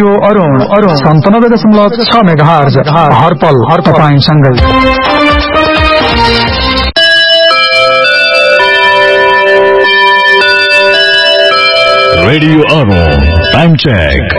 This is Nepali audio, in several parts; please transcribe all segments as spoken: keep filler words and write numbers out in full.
रेडियो अरुण अरुण सन्तानब्बे दशमलव छ मेगाहर्ज हरपल हर तपाईंसँगै। रेडियो अरुण टाइम चेक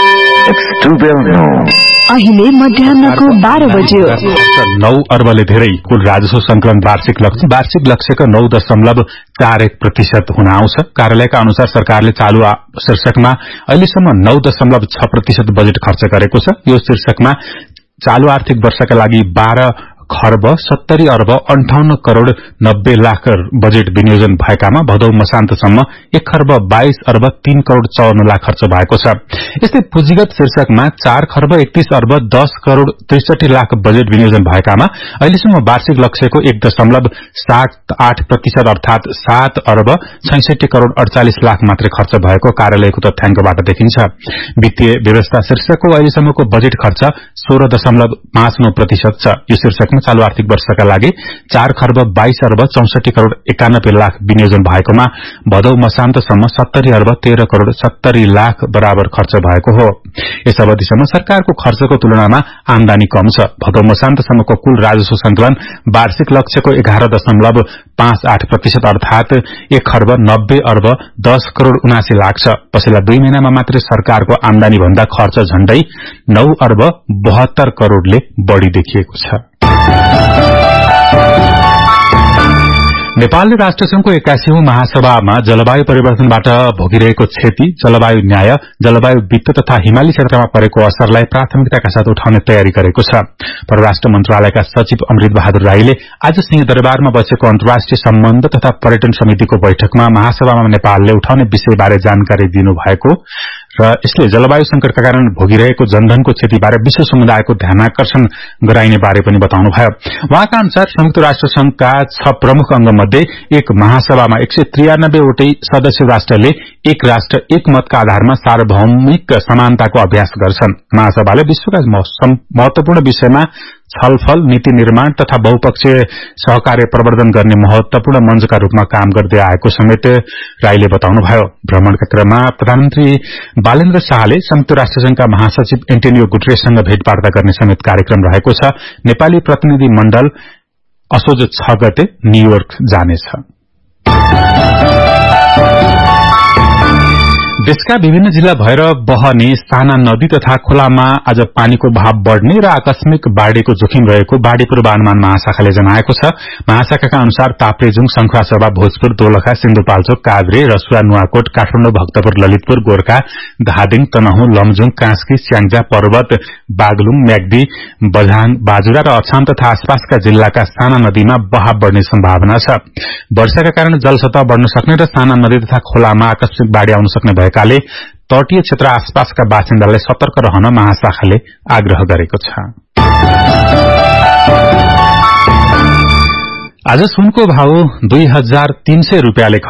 अहिले मध्याहको बाह्र बज्यो। नौ अर्बले धेरै कुल राजस्व संकलन वार्षिक लक्ष्य वार्षिक लक्ष्यको नौ दशमलव चार एक प्रतिशत हुन आउँछ। कार्यालयका अनुसार सरकारले चालू शीर्षकमा अहिलेसम्म नौ दशमलव छ प्रतिशत बजेट खर्च गरेको छ। यो शीर्षकमा चालू आर्थिक वर्षका लागि बाह्र खर्ब सत्तरी अर्ब अन्ठाउन्न करोड़ नब्बे लाख बजेट विनियोजन भएकामा भदौ मसान्तसम्म एक खर्ब बाइस अर्ब तीन करोड़ चौवन्न लाख खर्च भएको छ। यस्तै पुँजीगत शीर्षकमा चार खर्ब एकतीस अर्ब दस करोड़ त्रिसठी लाख बजेट विनियोजन भएकामा अहिलेसम्म वार्षिक लक्ष्यको एक दशमलव सात आठ प्रतिशत अर्थात सात अर्ब छैसठी करोड़ अड़चालिस लाख मात्रै खर्च भएको कार्यालयको तथ्याङ्कबाट देखिन्छ। वित्तीय व्यवस्था शीर्षकको अहिलेसम्मको बजेट खर्च सोह्र दशमलव पाँच नौ प्रतिशत छ। यो शीर्षकमा चालू आर्थिक वर्षका लागि चार खर्ब बाइस अर्ब चौसठी करोड़ एकानब्बे लाख विनियोजन भएकोमा भदौ मसान्तसम्म सत्तरी अर्ब तेह्र करोड़ सत्तरी लाख बराबर खर्च भएको हो। यस अवधिसम्म सरकारको खर्चको तुलनामा आमदानी कम छ। भदौ मसान्तसम्मको कुल राजस्व संकलन वार्षिक लक्ष्यको एघार दशमलव पाँच आठ प्रतिशत अर्थात एक खर्ब नब्बे अर्ब दस करोड़ उनासी लाख छ। पछिल्ला दुई महिनामा मात्रै सरकारको आमदानी भन्दा खर्च झण्डै नौ अर्ब बहत्तर करोड़ले बढ़ी देखिएको छ। नेपालले राष्ट्रसंघको एक्कासीौं महासभामा जलवायु परिवर्तनबाट भोगिरहेको क्षति, जलवायु न्याय, जलवायु वित्त तथा हिमाली क्षेत्रमा परेको असरलाई प्राथमिकताका साथ उठाउने तयारी गरेको छ। परराष्ट्र मन्त्रालयका सचिव अमृत बहादुर राईले आज सिंहदरबारमा बसेको अन्तर्राष्ट्रिय सम्बन्ध तथा पर्यटन समितिको बैठकमा महासभामा नेपालले उठाउने विषयबारे जानकारी दिनुभएको र यसले जलवायु संकटका कारण भोगिरहेको जनधनको क्षतिबारे विश्व समुदायको ध्यानाकर्षण गराइने बारे पनि बताउनुभयो। उहाँका अनुसार संयुक्त राष्ट्र संघका छ प्रमुख अंग मध्ये एक महासभामा एक सय त्रियानब्बे वटै सदस्य राष्ट्रले एक राष्ट्र एक मतका आधारमा सार्वभौमिक समानताको अभ्यास गर्छन्। महासभाले विश्वका महत्वपूर्ण विषयमा छलफल, नीति निर्माण तथा बहुपक्षीय सहकार्य प्रवर्धन गर्ने महत्वपूर्ण मञ्चका रूपमा काम गर्दै आएको समेत राईले बताउनुभयो। भ्रमणका क्रममा प्रधानमन्त्री बालेन्द्र शाहले संयुक्त राष्ट्रसंघका महासचिव एन्टोनियो गुटेरेससँग भेटवार्ता गर्ने समेत कार्यक्रम रहेको छ। नेपाली प्रतिनिधि मण्डल असोज छ गते न्यूयोर्क जानेछ। देशका विभिन्न जिल्ला भएर बहने साना नदी तथा खोलामा आज पानीको बहाव बढ़ने र आकस्मिक बाढ़ीको जोखिम रहेको बाढ़ी पूर्वानुमान महाशाखाले जनाएको छ। महाशाखाका अनुसार ताप्लेजुङ, शंखुवासभा, भोजपुर, दोलखा, सिन्धुपाल्चोक, काभ्रे, रसुवा, नुवाकोट, काठमाडौँ, भक्तपुर, ललितपुर, गोर्खा, धादिङ, तनहुँ, लमजुङ, कास्की, स्याङ्जा, पर्वत, बागलुङ, म्याग्दी, बझाङ, बाजुरा र अछाम तथा आसपासका जिल्लाका साना नदीमा बहाव बढ़ने सम्भावना छ। वर्षाका कारण जलसतह बढ़न सक्ने र साना नदी तथा खोलामा आकस्मिक बाढ़ी आउन सक्ने भएकाले तटीय क्षेत्र आसपासका बासिन्दालाई सतर्क रहन महाशाखाले आग्रह गरेको छ। आज सुनको भाव दुई हजार तीन सय रूपियाँले